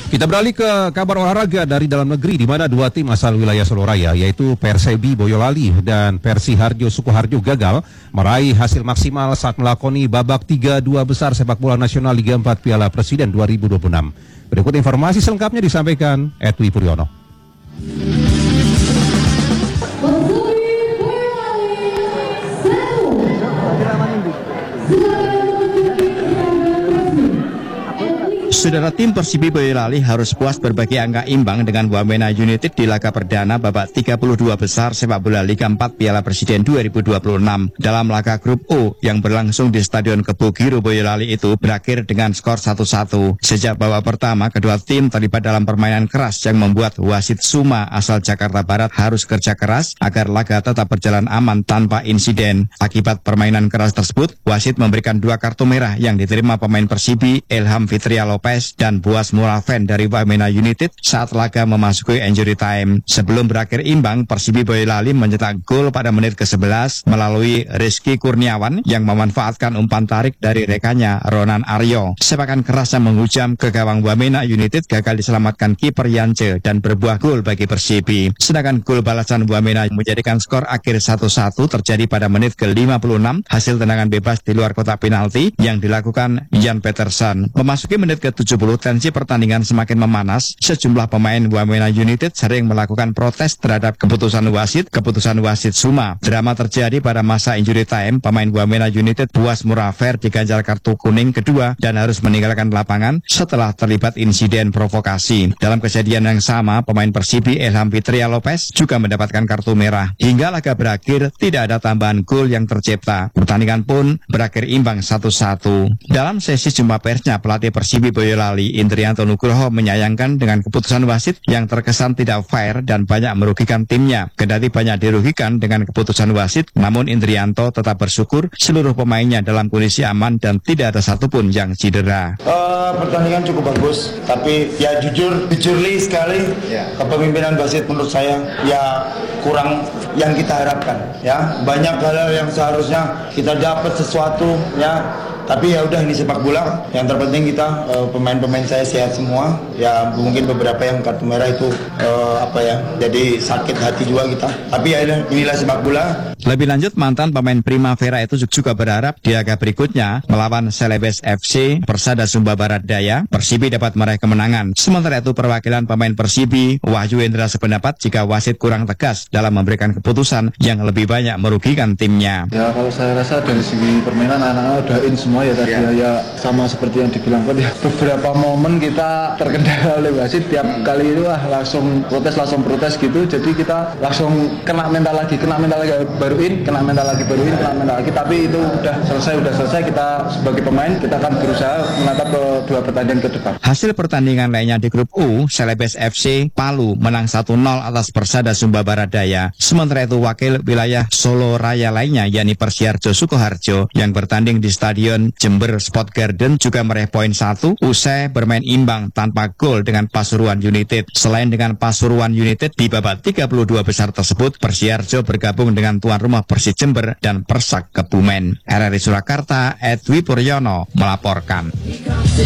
Kita beralih ke kabar olahraga dari dalam negeri, di mana dua tim asal wilayah Solo Raya, yaitu Persebi Boyolali dan Persiharjo Sukoharjo gagal meraih hasil maksimal saat melakoni babak 3-2 besar sepak bola nasional Liga 4 Piala Presiden 2026. Berikut informasi selengkapnya disampaikan Edwi Puryono. Saudara, tim Persibi Boyolali harus puas berbagi angka imbang dengan Wamena United di laga perdana babak 32 besar sepak bola Liga 4 Piala Presiden 2026. Dalam laga grup O yang berlangsung di Stadion Kebogiro Boyolali itu berakhir dengan skor 1-1. Sejak babak pertama, kedua tim terlibat dalam permainan keras yang membuat wasit Suma asal Jakarta Barat harus kerja keras agar laga tetap berjalan aman tanpa insiden. Akibat permainan keras tersebut, wasit memberikan 2 kartu merah yang diterima pemain Persibi Ilham Fitria Lopez dan Buas Murafen dari Wamena United saat laga memasuki injury time. Sebelum berakhir imbang, Persibi Boyolali mencetak gol pada menit ke-11 melalui Rizky Kurniawan yang memanfaatkan umpan tarik dari rekannya Ronan Aryo. Sepakan keras yang menghujam ke gawang Wamena United gagal diselamatkan kiper Yance dan berbuah gol bagi Persibi. Sedangkan gol balasan Wamena menjadikan skor akhir 1-1 terjadi pada menit ke-56 hasil tendangan bebas di luar kotak penalti yang dilakukan Jan Peterson. Memasuki menit ke-70, tensi pertandingan semakin memanas. Sejumlah pemain Wamena United sering melakukan protes terhadap keputusan wasit Suma. Drama terjadi pada masa injury time. Pemain Wamena United Buas Murafer diganjar kartu kuning kedua dan harus meninggalkan lapangan setelah terlibat insiden provokasi. Dalam kejadian yang sama, pemain Persibi Ilham Fitria Lopez juga mendapatkan kartu merah. Hingga laga berakhir, tidak ada tambahan gol yang tercipta. Pertandingan pun berakhir imbang 1-1. Dalam sesi jumpa persnya, pelatih Persibi Boyolali Indrianto Nugroho menyayangkan dengan keputusan wasit yang terkesan tidak fair dan banyak merugikan timnya. Kendati banyak dirugikan dengan keputusan wasit, namun Indrianto tetap bersyukur seluruh pemainnya dalam kondisi aman dan tidak ada satupun yang cedera. Pertandingan cukup bagus, tapi ya jujurly sekali kepemimpinan wasit menurut saya ya kurang yang kita harapkan. Ya banyak hal yang seharusnya kita dapat sesuatu ya. Tapi ya udah, ini sepak bola. Yang terpenting kita pemain-pemain saya sehat semua. Ya mungkin beberapa yang kartu merah itu jadi sakit hati juga kita. Tapi ya inilah sepak bola. Lebih lanjut, mantan pemain Primavera itu juga berharap di laga berikutnya melawan Celebes FC Persada Sumba Barat Daya, Persibi dapat meraih kemenangan. Sementara itu, perwakilan pemain Persibi Wahyu Indra sependapat jika wasit kurang tegas dalam memberikan keputusan yang lebih banyak merugikan timnya. Ya kalau saya rasa dari segi permainan anak-anak udah in semua ya tadi ya sama seperti yang dibilangkan ya, beberapa momen kita terkendala oleh wasit. Tiap kali itu langsung protes gitu, jadi kita langsung kena mental lagi baruin, kena mental lagi, tapi itu udah selesai. Kita sebagai pemain kita akan berusaha menatap ke 2 pertandingan ke depan. Hasil pertandingan lainnya di grup U, Celebes FC Palu menang 1-0 atas Persada Sumba Barat Daya. Sementara itu, wakil wilayah Solo Raya lainnya yakni Persiharjo Sukoharjo yang bertanding di Stadion Jember Sport Garden juga meraih poin 1 usai bermain imbang tanpa gol dengan Pasuruan United. Selain dengan Pasuruan United di babak 32 besar tersebut, Persiharjo bergabung dengan tuan rumah Persi Jember dan Persak Kebumen. RRI Surakarta, Edwi Puryono melaporkan.